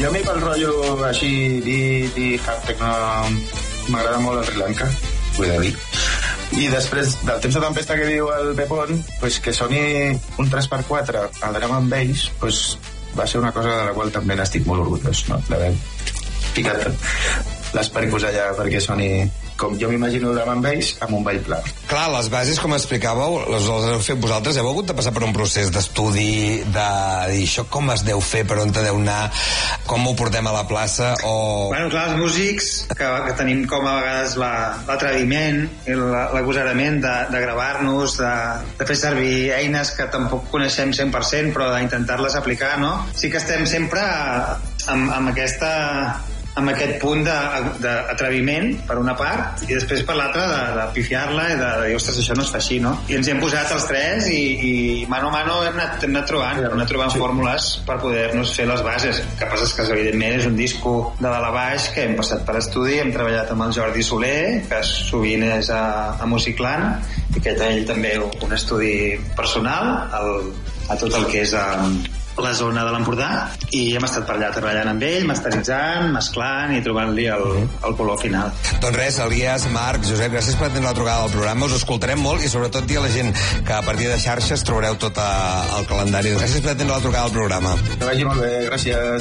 Jo a mi pel rotllo així, hard techno, m'agrada molt el Sri Lanka, vull dir. I després del temps de tempesta que diu el Pepón, pues que soni un 3x4 al drum and bass, pues va ser una cosa de la qual també n'estic molt orgullós, no? D'haver ficat les percus allà perquè soni com jo m'imagino drum and bass amb un ball pla. Clar, les bases, com explicàveu, les heu fet vosaltres. Heu hagut de passar per un procés d'estudi, de dir això com es deu fer, per on deu anar, com ho portem a la plaça, o... Bueno, clar, els músics, que tenim com a vegades l'atreviment i l'agosarament de gravar-nos, de fer servir eines que tampoc coneixem 100%, però d'intentar-les aplicar, no? Sí que estem sempre amb aquest punt d'atreviment, per una part, i després per l'altra de pifiar-la i de dir, ostres, això no es fa així, no? I ens hi hem posat els tres i mano a mano hem anat trobant fórmules per poder-nos fer les bases. El que passa és que, evidentment, és un disco de dalt a baix que hem passat per estudi, hem treballat amb el Jordi Soler, que sovint és a Musicland, i que té ell també un estudi personal a tot el que és la zona de l'Empordà, i hem estat per allà treballant amb ell, masteritzant, mesclant i trobant-li el color final. Doncs res, Elias, Marc, Josep, gràcies per atendre la trucada del programa, us escoltarem molt i sobretot dir a la gent que a partir de xarxes trobareu tot el calendari. Gràcies per atendre la trucada del programa. Que vagi molt bé, gràcies.